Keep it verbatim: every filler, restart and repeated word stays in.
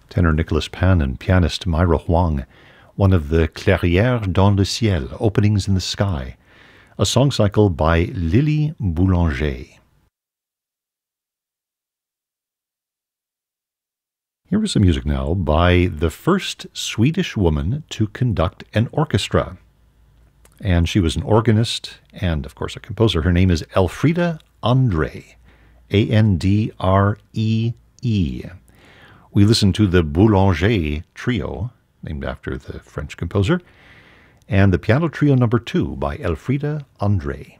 tenor Nicholas Pan and pianist Myra Huang, one of the Clairières dans le ciel, Openings in the Sky, a song cycle by Lily Boulanger. Here is some music now by the first Swedish woman to conduct an orchestra. And she was an organist and, of course, a composer. Her name is Elfriede André, A N D R E E. We listen to the Boulanger Trio, named after the French composer, and the Piano Trio number two by Elfriede André.